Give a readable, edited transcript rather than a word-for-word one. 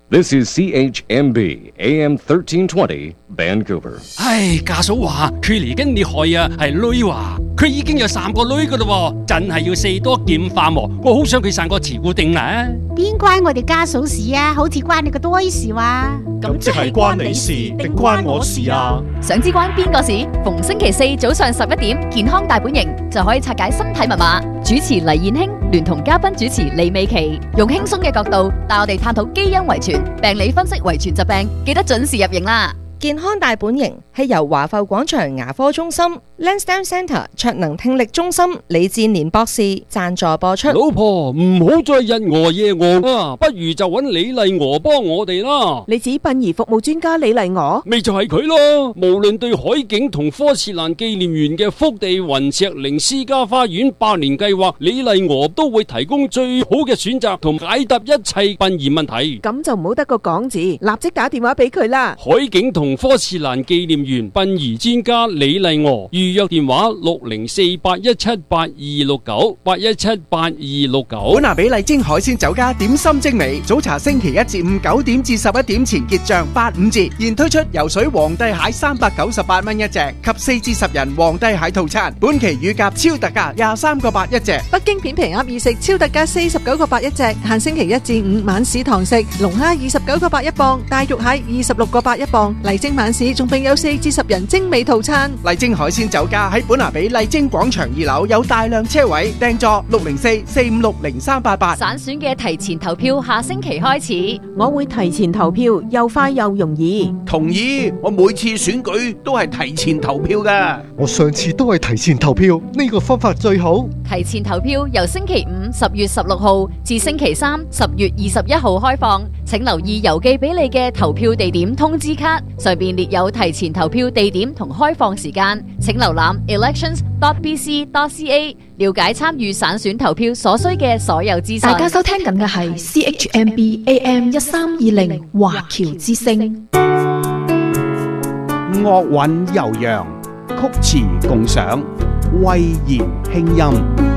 This is CHMB AM 1320 Vancouver。 唉，家嫂話佢嚟緊你害啊，係女話佢已經有3個女噶咯，真係要4多劍化喎。我好想佢生個慈固定啦。 邊關我哋家嫂事啊？好似關你個多事話。 咁即係關你事定關我事啊？ 想知關邊個事？逢星期4早上11點，健康大本營就可以拆解身體密碼。主持黎燕卿聯同嘉賓主持李美琪，用輕鬆嘅角度帶我哋探討基因遺傳、病理分析遺傳疾病，記得準時入營啦！ 健康大本營係由華埠廣場牙科中心、Lansdowne Centre 卓能聽力中心李志年博士贊助播出。 老婆唔好再日餓夜餓啊，不如就揾李麗娥幫我哋啦。 你指殯儀服務專家李麗娥？ 咪就係佢咯。無論對海景同科士蘭紀念園嘅福地雲石靈私家花園8年計劃，李麗娥都會提供最好嘅選擇同解答一切殯儀問題。 咁就唔好得個講字，立即打電話俾佢啦。 海景同科士蘭紀念園殯儀專家李麗娥，預約電話6048178226981782269。 本拿比麗晶海鮮酒家點心精美，早茶星期1至5 9點至11點前結賬85折，現推出游水皇帝蟹398蚊一隻及4至10人皇帝蟹套餐，本期乳鴿超特價23個8一隻， 北京片皮鴨意食超特價49個8一隻，限星期1至5晚市堂食，龍蝦29個8一磅，大肉蟹26個8一磅，麗晶晚市仲並有4至10人精美套餐。 麗晶海鮮酒家喺本拿比麗晶廣場2樓有大量車位，訂座604-456-0388。 散選嘅提前投票下星期開始， 我會提前投票，又快又容易。 同意，我每次選舉都係提前投票㗎。 我上次都係提前投票，呢個方法最好。 提前投票由星期5 10月16號至星期3 10月21號開放，請留意郵寄俾你嘅投票地點通知卡，上面列有提前投票地點同開放時間，請瀏覽 elections.bc.ca 了解參與散選投票所需嘅所有資訊。 大家收聽緊嘅係 CHMB AM 1320華僑之聲。 樂韻悠揚，曲詞共賞，慧言輕音。